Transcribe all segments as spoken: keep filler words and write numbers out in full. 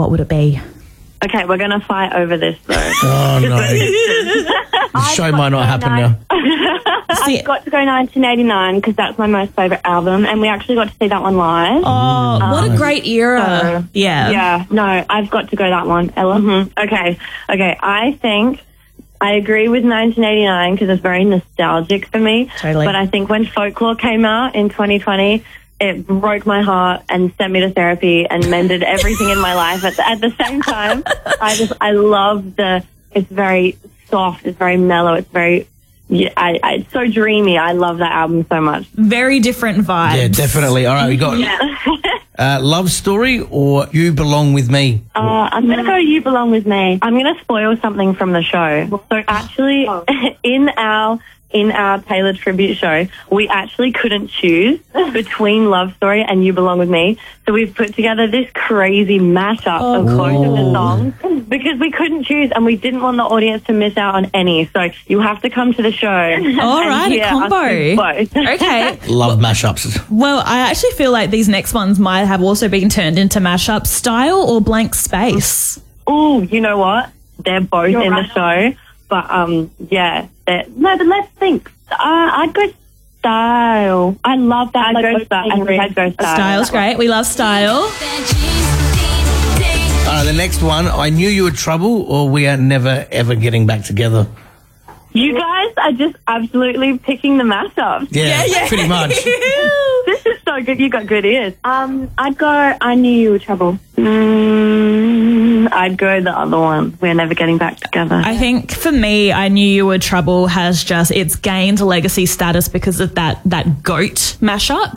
what would it be? Okay, we're going to fight over this, though. Oh, no. The show I've might got not to happen go now. See- I've got to go nineteen eighty-nine because that's my most favourite album, and we actually got to see that one live. Oh, what a great era. so- yeah. Yeah, no, I've got to go that one, Ella. Mm-hmm. Okay, okay, I think I agree with nineteen eighty-nine because it's very nostalgic for me. Totally. But I think when Folklore came out in twenty twenty, it broke my heart and sent me to therapy and mended everything in my life at the, at the same time. I just, I love the, it's very soft, it's very mellow, it's very, yeah, I, I, it's so dreamy. I love that album so much. Very different vibes. Yeah, definitely. All right, we got uh, Love Story or You Belong With Me. Uh, I'm going to go You Belong With Me. I'm going to spoil something from the show. So actually, in our in our Taylor tribute show, we actually couldn't choose between Love Story and You Belong With Me. So we've put together this crazy mashup Oh, of both of the cool. songs because we couldn't choose and we didn't want the audience to miss out on any. So you have to come to the show. All right, a combo. Both. Okay. Love mashups. Well, I actually feel like these next ones might have also been turned into mashup style or blank space. Oh, you know what? They're both You're in right. the show. But, um, yeah. they're- No, but let's think. Uh, I'd go style. I love that. I'd go style. I think I'd go style. Style's great. We love style. All right, the next one, I Knew You Were Trouble or We Are Never Ever Getting Back Together. You guys are just absolutely picking the mashups. Yeah, pretty much. This is so good. You got good ears. Um, I'd go I Knew You Were Trouble. Mm, I'd go the other one. We're Never Getting Back Together. I think for me, I Knew You Were Trouble has just, it's gained legacy status because of that, that goat mashup.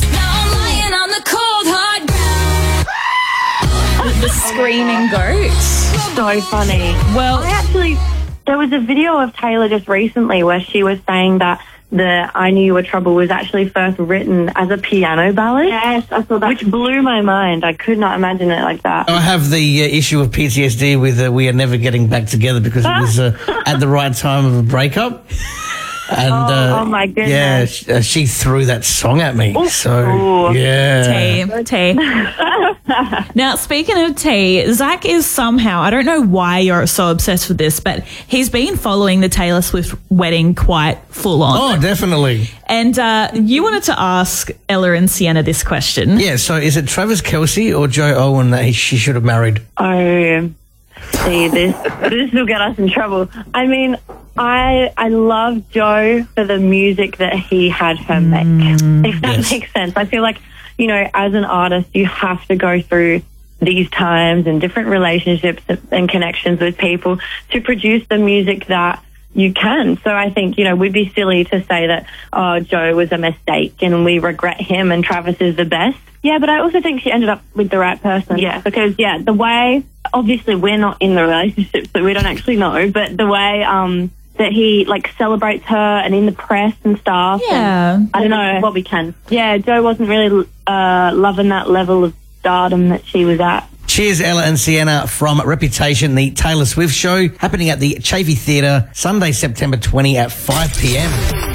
The screaming goat. So funny. Well, I actually, there was a video of Taylor just recently where she was saying that the I Knew You Were Trouble was actually first written as a piano ballad. Yes, I saw that. Which blew my mind. I could not imagine it like that. I have the uh, issue of P T S D with uh, We Are Never Getting Back Together because it was uh, at the right time of a breakup. And, Oh, uh, oh my goodness. Yeah, she, uh, she threw that song at me. So, Ooh. yeah. T, T. Now, speaking of T, Zach is somehow, I don't know why you're so obsessed with this, but he's been following the Taylor Swift wedding quite full on. Oh, definitely. And uh, you wanted to ask Ella and Sienna this question. Yeah, so is it Travis Kelce or Joe Owen that he, she should have married? Oh, see, this this will get us in trouble. I mean, I I love Joe for the music that he had her make. If that Yes. makes sense. I feel like, you know, as an artist, you have to go through these times and different relationships and connections with people to produce the music that you can. So I think, you know, we'd be silly to say that, oh, Joe was a mistake and we regret him and Travis is the best. Yeah, but I also think she ended up with the right person. Yeah, because, yeah, the way, obviously we're not in the relationship, so we don't actually know, but the way um, that he, like, celebrates her and in the press and stuff. Yeah. And I don't know what we can. Yeah, Joe wasn't really uh, loving that level of stardom that she was at. Cheers, Ella and Sienna from Reputation, the Taylor Swift show, happening at the Chafee Theatre, Sunday, September twentieth at five p.m.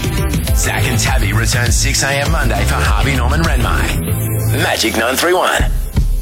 Zach and Tabby return six a.m. Monday for Harvey Norman Renmai. Magic nine three one.